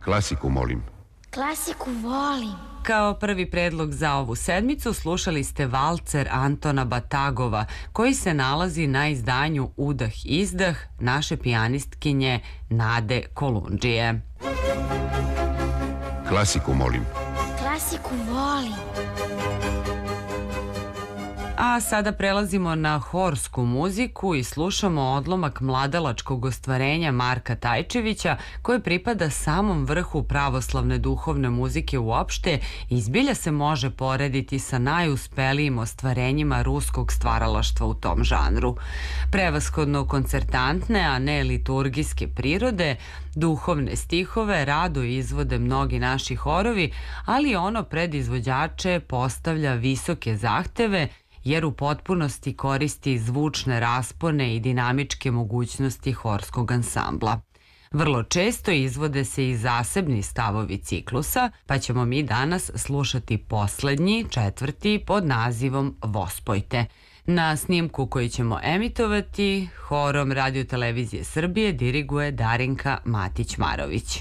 Klasiku molim. Klasiku volim. Kao prvi predlog za ovu sedmicu slušali ste valcer Antona Batagova, koji se nalazi na izdanju Udah-izdah naše pijanistkinje Nade Kolundžije. Klasiku molim. Klasiku volim. A sada prelazimo na horsku muziku i slušamo odlomak mladalačkog ostvarenja Marka Tajčevića, koji pripada samom vrhu pravoslavne duhovne muzike uopšte i zbilja se može porediti sa najuspelijim ostvarenjima ruskog stvaralaštva u tom žanru. Prevashodno koncertantne, a ne liturgijske prirode, duhovne stihove rado izvode mnogi naši horovi, ali ono pred izvođače postavlja visoke zahteve, jer u potpunosti koristi zvučne raspone i dinamičke mogućnosti horskog ansambla. Vrlo često izvode se i zasebni stavovi ciklusa, pa ćemo mi danas slušati poslednji, četvrti, pod nazivom Vospojte. Na snimku koji ćemo emitovati, horom Radio Televizije Srbije diriguje Darinka Matić-Marović.